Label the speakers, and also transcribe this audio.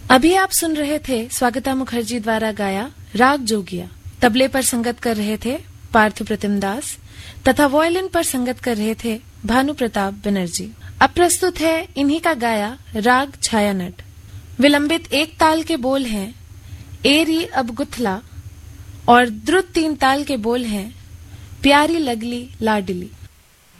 Speaker 1: अभी आप सुन रहे थे स्वागता मुखर्जी द्वारा गाया राग जोगिया। तबले पर संगत कर रहे थे पार्थ प्रतिम दास तथा वॉयलिन पर संगत कर रहे थे भानु प्रताप बनर्जी। अब प्रस्तुत है इन्हीं का गाया राग छायानट। विलंबित एक ताल के बोल हैं एरी अब गुथला और द्रुत 3 ताल के बोल हैं प्यारी लगली लाडली।